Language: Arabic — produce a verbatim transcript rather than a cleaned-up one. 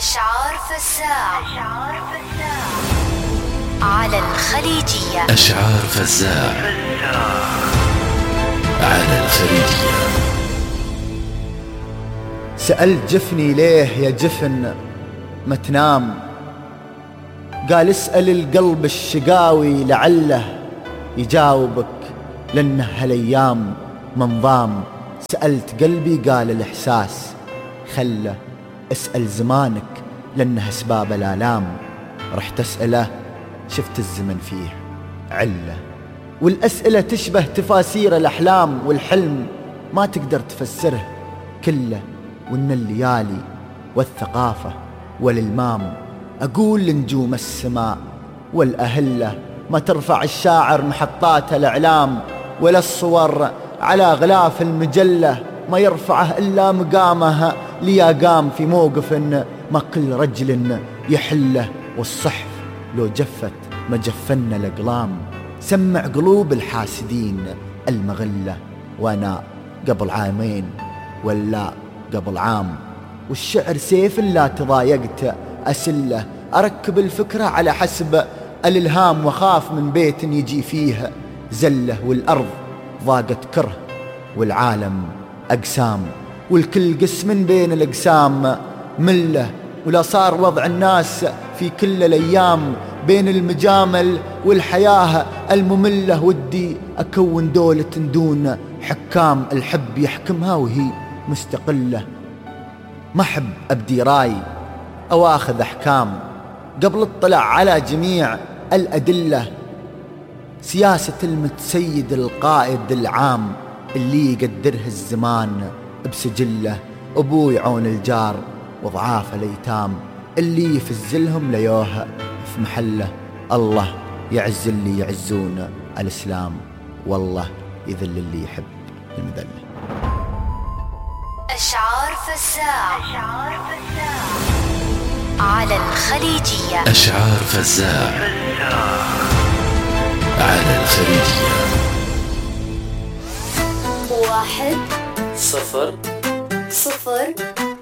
أشعار فزاع على الخليجية. أشعار فزاع على الخليجية. سألت جفني ليه يا جفن ما تنام، قال اسأل القلب الشقاوي لعله يجاوبك، لأنه هالأيام منظام. سألت قلبي قال الإحساس خله، اسأل زمانك لأنه أسباب الآلام. رحت أسأله شفت الزمن فيه علة، والأسئلة تشبه تفاسير الأحلام، والحلم ما تقدر تفسره كله. وإن الليالي والثقافة والإلمام أقول لنجوم السماء والأهلة ما ترفع الشاعر محطات الإعلام، ولا الصور على غلاف المجلة ما يرفعه إلا مقامها ليا قام في موقف ما كل رجل يحله. والصحف لو جفت ما جفن الأقلام، سمع قلوب الحاسدين المغلة، وأنا قبل عامين ولا قبل عام. والشعر سيف لا تضايقت أسله، أركب الفكرة على حسب الإلهام، وخاف من بيت يجي فيه زله. والأرض ضاقت كره والعالم أقسام، والكل قسم بين الأقسام مله. ولا صار وضع الناس في كل الأيام بين المجامل والحياة المملة. ودي أكون دولة دون حكام، الحب يحكمها وهي مستقلة. ما أحب أبدي راي أو أخذ أحكام قبل اطلع على جميع الأدلة. سياسة المتسيد القائد العام اللي يقدره الزمان بسجله. أبوي عون الجار وضعاف الأيتام اللي يفزلهم ليوه في محله. الله يعز اللي يعزون الإسلام، والله يذل اللي يحب المذلة. أشعار فزاع على الخليجية. أشعار فزاع على الخليجية. واحد صفر صفر